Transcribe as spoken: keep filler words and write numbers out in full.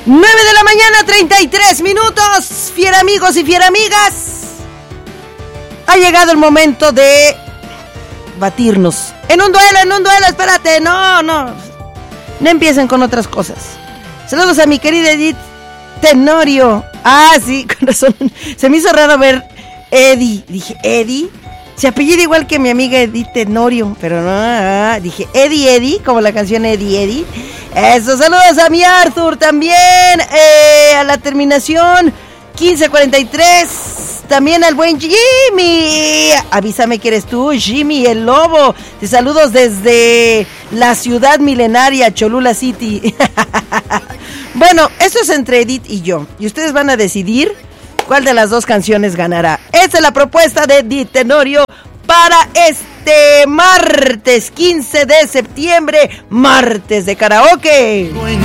nueve de la mañana, treinta y tres minutos. Fiera amigos y fiera amigas, ha llegado el momento de batirnos. En un duelo, en un duelo, espérate, no, no. No empiecen con otras cosas. Saludos a mi querida Edith Tenorio. Ah, sí, con razón. Se me hizo raro ver Eddie. Dije, ¿Eddie? Se apellida igual que mi amiga Edith Tenorio, pero no, ah, dije Eddie Eddie, como la canción Eddie Eddie. Eso, saludos a mi Arthur también, eh, a la terminación quince cuarenta y tres, también al buen Jimmy. Avísame que eres tú, Jimmy el Lobo. Te saludos desde la ciudad milenaria, Cholula City. Bueno, esto es entre Edith y yo, y ustedes van a decidir cuál de las dos canciones ganará. Esa es la propuesta de Edith Tenorio para este martes quince de septiembre, martes de karaoke.